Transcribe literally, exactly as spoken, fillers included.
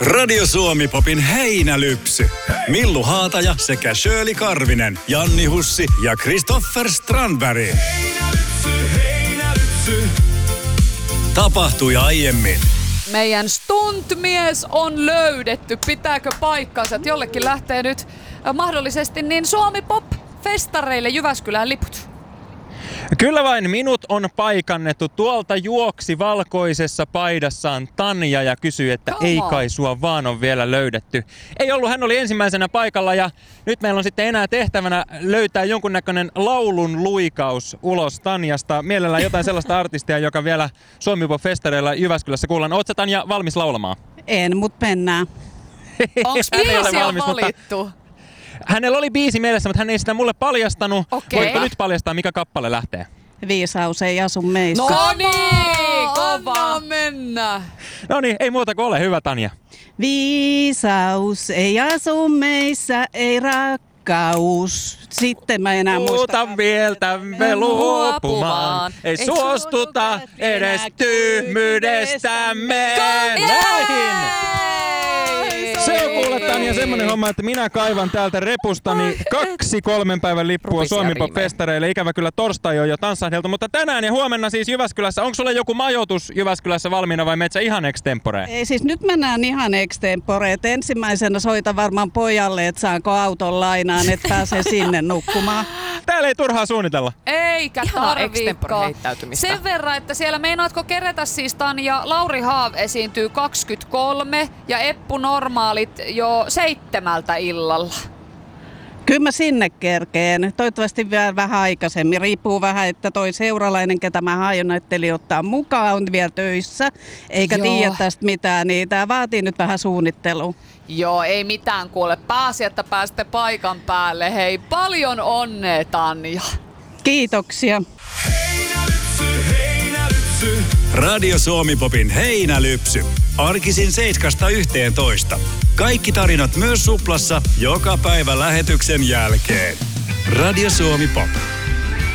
Radio Suomi Popin heinälypsy. Millu Haataja sekä Shirley Karvinen, Janni Hussi ja Christopher Strandberg. Heinälypsy, heinälypsy. Tapahtui aiemmin. Meidän stuntmies on löydetty. Pitääkö paikkansa, että jollekin lähtee nyt äh, mahdollisesti niin Suomi Pop-festareille Jyväskylään liput? Kyllä vain, minut on paikannettu. Tuolta juoksi valkoisessa paidassaan Tanja ja kysyi, että Come ei on. kai sua vaan on vielä löydetty. Ei ollut, hän oli ensimmäisenä paikalla ja nyt meillä on sitten enää tehtävänä löytää jonkunnäköinen laulun luikaus ulos Tanjasta. Mielellään jotain sellaista artistia, joka vielä Suomi Pop-festareilla Jyväskylässä kuullaan. Ootko Tanja valmis laulamaan? En, mut mennään. Onks Hän ei ole biisi on valmis, mutta- valittu? Hänellä oli biisi mielessä, mutta hän ei sitä mulle paljastanut. Okei. Voitko nyt paljastaa, mikä kappale lähtee? Viisaus ei asu meissä. No niin, kova. anna mennä. No niin, ei muuta kuin ole hyvä, Tanja. Viisaus ei asu meissä, ei rakkaus. Sitten mä enää muista. Muuta mieltämme luopumaan. Luopumaan. Ei suostuta edes tyhmyydestämme. Näihin! Se on kuule, Tanja, semmonen homma, että minä kaivan täältä repustani kaksi kolmen päivän lippua Rupisia Suomi riimejä. Pop-festareille. Ikävä kyllä torstai on jo tanssahdeltu, mutta tänään ja huomenna siis Jyväskylässä. Onko sulle joku majoitus Jyväskylässä valmiina vai meet sä ihan extemporeen? Ei, siis nyt mennään ihan extempore. Et ensimmäisenä soita varmaan pojalle, että saanko auton lainaan, että pääsee sinne nukkumaan. Täällä ei turhaa suunnitella. Eikä Ihanaa tarviikaan. extempore-heittäytymistä. Sen verran, että siellä meinaatko kerätä siis Tanja, Lauri Haav esiintyy kaksikymmentäkolme ja Eppu Normaalit jo seitsemältä illalla. Kyllä mä sinne kerkeen. Toivottavasti vielä vähän aikaisemmin. Riippuu vähän, että toi seuralainen, ketä mä aion näytteli ottaa mukaan, on vielä töissä. Eikä Joo. tiedä tästä mitään, niin tää vaatii nyt vähän suunnittelua. Joo, ei mitään kuule. Pääsi, että pääsitte paikan päälle. Hei, paljon onnea Tanja. Kiitoksia. Heinälypsy, heinälypsy. Radio Suomi Popin heinälypsy. Arkisin seiskasta yhteentoista. Kaikki tarinat myös Suplassa joka päivä lähetyksen jälkeen. Radio Suomi Pop.